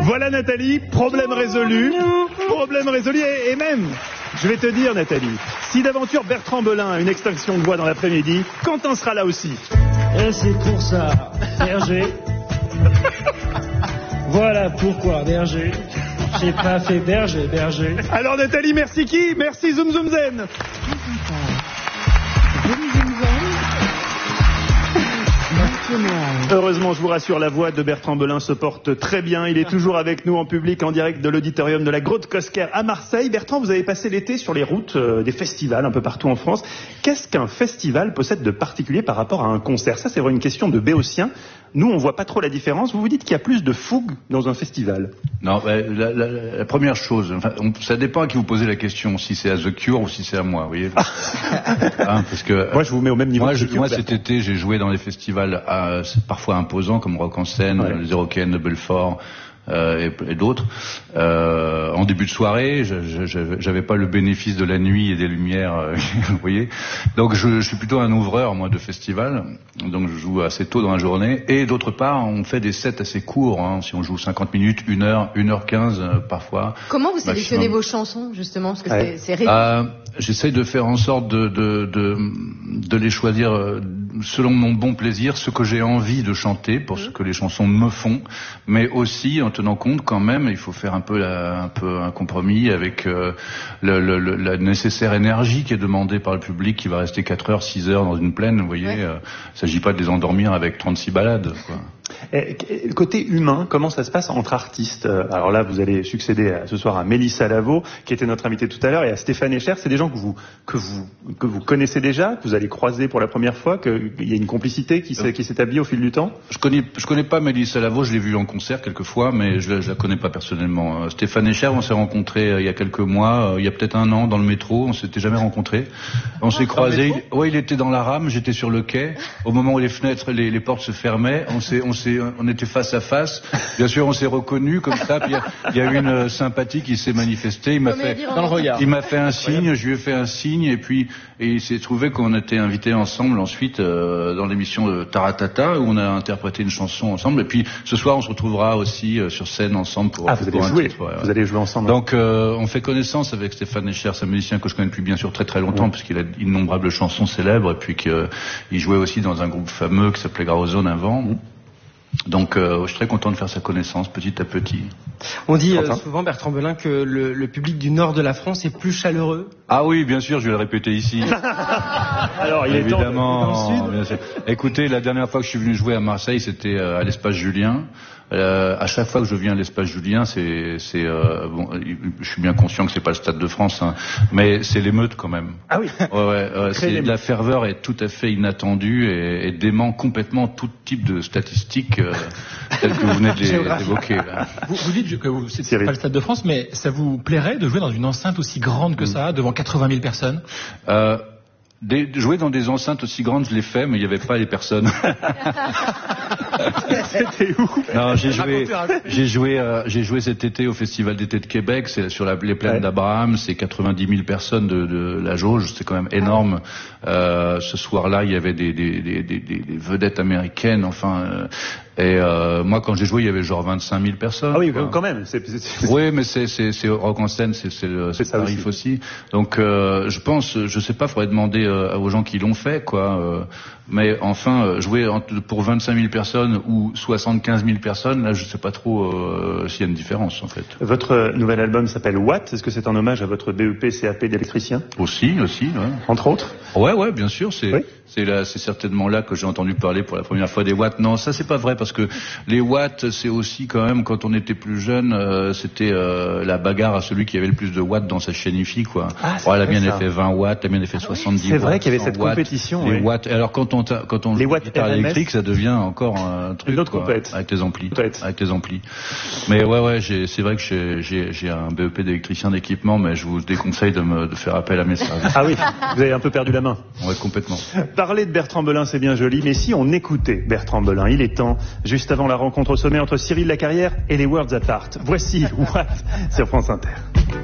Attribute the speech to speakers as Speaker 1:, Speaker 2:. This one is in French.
Speaker 1: Voilà Nathalie, problème résolu. Problème résolu et même, je vais te dire Nathalie, si d'aventure Bertrand Belin a une extinction de voix dans l'après-midi, Quentin sera là aussi.
Speaker 2: Et c'est pour ça, Berger. Voilà pourquoi, Berger. J'ai pas fait Berger.
Speaker 1: Alors Nathalie, merci qui? Merci Zoom Zoom Zen. Heureusement, je vous rassure, la voix de Bertrand Belin se porte très bien. Il est toujours avec nous en public, en direct de l'auditorium de la Grotte Cosquer à Marseille. Bertrand, vous avez passé l'été sur les routes des festivals un peu partout en France. Qu'est-ce qu'un festival possède de particulier par rapport à un concert? Ça, c'est vraiment une question de béotien. Nous, on voit pas trop la différence. Vous vous dites qu'il y a plus de fougue dans un festival?
Speaker 3: Non, la première chose, enfin, ça dépend à qui vous posez la question, si c'est à The Cure ou si c'est à moi, vous voyez. Parce que
Speaker 1: moi, je vous mets au même niveau.
Speaker 3: Moi, cet été, j'ai joué dans des festivals parfois imposants comme Rock en Seine, les Eurocaines de Belfort. Et d'autres. En début de soirée, j'avais pas le bénéfice de la nuit et des lumières, vous voyez. Donc je suis plutôt un ouvreur, moi, de festival. Donc je joue assez tôt dans la journée. Et d'autre part, on fait des sets assez courts. Hein. Si on joue 50 minutes, 1 heure, 1h15 parfois.
Speaker 4: Comment vous sélectionnez vos chansons, justement? Parce que c'est réduit.
Speaker 3: J'essaye de faire en sorte de les choisir selon mon bon plaisir, ce que j'ai envie de chanter, pour ce que les chansons me font, mais aussi en tenant compte quand même, il faut faire un peu un compromis avec la nécessaire énergie qui est demandée par le public, qui va rester 4 heures, 6 heures dans une plaine, vous voyez. Il s'agit pas de les endormir avec 36 balades, quoi.
Speaker 1: Et côté humain, comment ça se passe entre artistes? Alors là, vous allez succéder ce soir à Mélissa Lavo, qui était notre invitée tout à l'heure, et à Stéphane Echer. C'est des gens que vous connaissez déjà, que vous allez croiser pour la première fois, qu'il y a une complicité qui s'établit au fil du temps?
Speaker 3: Je connais pas Mélissa Lavo, je l'ai vue en concert quelques fois, mais je la connais pas personnellement. Stéphane Echer, on s'est rencontrés il y a quelques mois, il y a peut-être 1 an, dans le métro, on s'était jamais rencontrés. On s'est croisés, il était dans la rame, j'étais sur le quai. Au moment où les fenêtres, les portes se fermaient, on était face à face. Bien sûr, on s'est reconnus comme ça. Puis il y a eu une sympathie qui s'est manifestée. Il m'a fait un signe, je lui ai fait un signe, et puis il s'est trouvé qu'on était invités ensemble ensuite dans l'émission de Taratata où on a interprété une chanson ensemble. Et puis ce soir, on se retrouvera aussi sur scène ensemble pour.
Speaker 1: Vous allez jouer. Vous allez jouer ensemble.
Speaker 3: Donc on fait connaissance avec Stéphane Echer, c'est un musicien que je connais depuis bien sûr très très longtemps, puisqu'il a d'innombrables chansons célèbres, et puis qu'il jouait aussi dans un groupe fameux qui s'appelait Graozone avant. Donc je suis très content de faire sa connaissance petit à petit.
Speaker 2: On dit souvent, Bertrand Belin, que le public du nord de la France est plus chaleureux.
Speaker 3: Ah oui, bien sûr, je vais le répéter ici.
Speaker 1: Alors, il est évidemment
Speaker 2: dans le sud.
Speaker 3: Bien sûr. Écoutez, la dernière fois que je suis venu jouer à Marseille, c'était à l'Espace Julien. À chaque fois que je viens à l'Espace Julien, bon, je suis bien conscient que c'est pas le Stade de France, hein, mais c'est l'émeute quand même.
Speaker 1: Ah oui.
Speaker 3: La ferveur est tout à fait inattendue et dément complètement tout type de statistiques telles que vous venez de d'évoquer.
Speaker 5: Vous dites que c'est pas le Stade de France, mais ça vous plairait de jouer dans une enceinte aussi grande que ça, devant 80 000 personnes?
Speaker 3: Jouer dans des enceintes aussi grandes, je l'ai fait, mais il n'y avait pas les personnes.
Speaker 1: C'était où?
Speaker 3: Non, j'ai joué cet été au Festival d'été de Québec, c'est sur les plaines d'Abraham, c'est 90 000 personnes de la jauge, c'est quand même énorme. Ce soir-là, il y avait des vedettes américaines, enfin. Moi, quand j'ai joué, il y avait genre 25 000 personnes.
Speaker 1: Ah oui, quand même.
Speaker 3: Oui, mais c'est Rock en Seine, c'est le tarif aussi. Donc, je sais pas, faudrait demander aux gens qui l'ont fait, quoi. Mais enfin, jouer pour 25 000 personnes ou 75 000 personnes, là, je sais pas trop s'il y a une différence, en fait.
Speaker 1: Votre nouvel album s'appelle Watt. Est-ce que c'est un hommage à votre BEP CAP d'électricien?
Speaker 3: Aussi, ouais.
Speaker 1: Entre autres?
Speaker 3: Ouais, bien sûr. C'est certainement là que j'ai entendu parler pour la première fois des watts. Non, ça c'est pas vrai, parce que les watts, c'est aussi quand même, quand on était plus jeune, c'était la bagarre à celui qui avait le plus de watts dans sa chaîne IFI, quoi. Elle a bien fait 20 watts, elle a bien fait 70 watts.
Speaker 1: C'est vrai qu'il y avait cette compétition.
Speaker 3: Les watts. Alors quand on
Speaker 1: les
Speaker 3: joue
Speaker 1: watts
Speaker 3: guitare électrique, ça devient encore un truc.
Speaker 1: Une autre compète.
Speaker 3: Avec tes amplis. Mais c'est vrai que j'ai un BEP d'électricien d'équipement, mais je vous déconseille de faire appel à mes services.
Speaker 1: Ah oui, vous avez un peu perdu la main.
Speaker 3: Ouais, complètement.
Speaker 1: Parler de Bertrand Belin, c'est bien joli, mais si on écoutait Bertrand Belin, il est temps, juste avant la rencontre au sommet entre Cyril Lacarrière et les Worlds Apart. Voici Watt sur France Inter.